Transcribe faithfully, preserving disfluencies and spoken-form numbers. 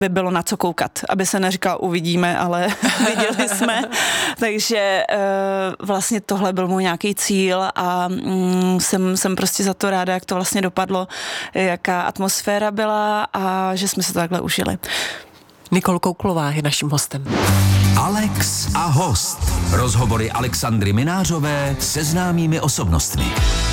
by bylo na co koukat, aby se neříkal uvidíme, ale viděli jsme. Takže uh, vlastně tohle byl můj nějaký cíl a um, jsem, jsem prostě za to ráda, jak to vlastně dopadlo, jaká atmosféra byla a že jsme se to takhle užili. Nikol Kouklová je naším hostem. Alex a host. Rozhovory Alexandry Minářové se známými osobnostmi.